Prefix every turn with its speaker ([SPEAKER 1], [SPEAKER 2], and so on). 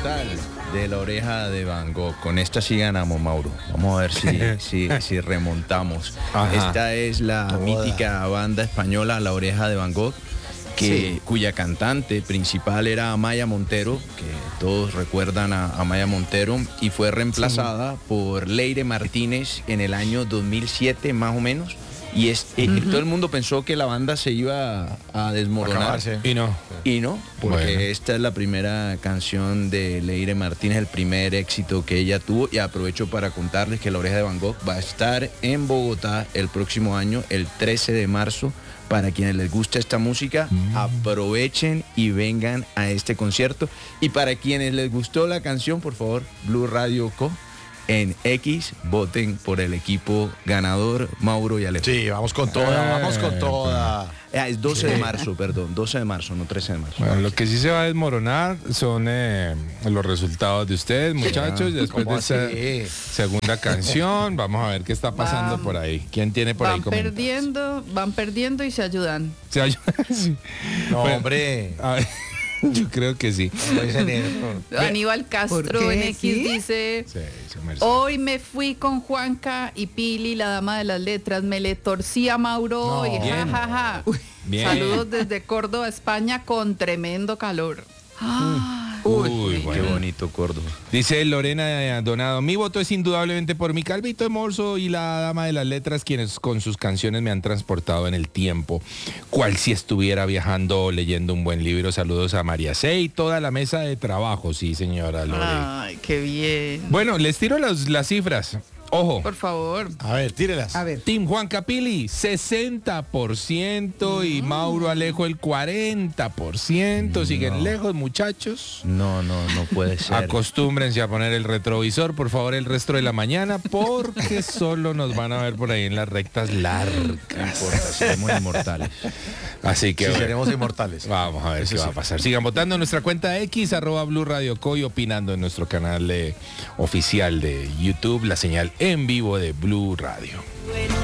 [SPEAKER 1] Brutal. De La Oreja de Van Gogh. Con esta sí ganamos, Mauro. Vamos a ver si remontamos.
[SPEAKER 2] Ajá.
[SPEAKER 1] Esta es la mítica banda española La Oreja de Van Gogh, cuya cantante principal era Amaya Montero, que todos recuerdan a Amaya Montero, y fue reemplazada por Leire Martínez en el año 2007 más o menos. Y todo el mundo pensó que la banda se iba a desmoronar.
[SPEAKER 2] Acabarse. Y no,
[SPEAKER 1] porque esta es la primera canción de Leire Martínez, el primer éxito que ella tuvo. Y aprovecho para contarles que La Oreja de Van Gogh va a estar en Bogotá el próximo año, el 13 de marzo. Para quienes les gusta esta música, aprovechen y vengan a este concierto. Y para quienes les gustó la canción, por favor, Blue Radio Co. En X, voten por el equipo ganador, Mauro y Alejo.
[SPEAKER 2] Sí, vamos con toda.
[SPEAKER 1] Es 12 de marzo, perdón, 12 de marzo, no 13 de marzo.
[SPEAKER 3] Bueno, lo que sí se va a desmoronar son los resultados de ustedes, muchachos. Después de esa segunda canción, vamos a ver qué está pasando por ahí. ¿Quién tiene por ahí comentarios?
[SPEAKER 4] Van perdiendo y se ayudan.
[SPEAKER 3] ¿Se ayudan? Sí.
[SPEAKER 2] No,
[SPEAKER 3] Bueno,
[SPEAKER 2] hombre.
[SPEAKER 3] a ver, yo creo que sí.
[SPEAKER 4] Aníbal Castro en X dice: hoy me fui con Juanca y Pili, la dama de las letras, me le torcí a Mauro
[SPEAKER 2] No.
[SPEAKER 4] y
[SPEAKER 3] Bien.
[SPEAKER 4] jajaja.
[SPEAKER 3] Bien.
[SPEAKER 4] Saludos desde Córdoba, España, con tremendo calor.
[SPEAKER 3] Uy,
[SPEAKER 1] Qué
[SPEAKER 3] bueno.
[SPEAKER 1] bonito Córdoba.
[SPEAKER 3] Dice Lorena Donado: mi voto es indudablemente por mi Calvito de Morso y la dama de las letras, quienes con sus canciones me han transportado en el tiempo, cual si estuviera viajando o leyendo un buen libro. Saludos a María C. y toda la mesa de trabajo. Sí, señora Lore.
[SPEAKER 4] Ay, qué bien.
[SPEAKER 3] Bueno, les tiro las cifras. Ojo.
[SPEAKER 4] Por favor.
[SPEAKER 2] A ver, tírelas.
[SPEAKER 5] A ver.
[SPEAKER 3] Team Juan Capili, 60% y Mauro Alejo el 40%. Siguen lejos, muchachos.
[SPEAKER 1] No puede ser.
[SPEAKER 3] Acostúmbrense a poner el retrovisor, por favor, el resto de la mañana, porque solo nos van a ver por ahí en las rectas largas.
[SPEAKER 1] No importa, seremos inmortales.
[SPEAKER 3] Así que
[SPEAKER 2] Sí,
[SPEAKER 3] bueno,
[SPEAKER 2] seremos inmortales.
[SPEAKER 3] vamos a ver
[SPEAKER 2] Eso
[SPEAKER 3] qué va
[SPEAKER 2] sí.
[SPEAKER 3] a pasar. Sigan votando en nuestra cuenta X, @Blue Radio Co, y opinando en nuestro canal oficial de YouTube, la señal en vivo de Blue Radio.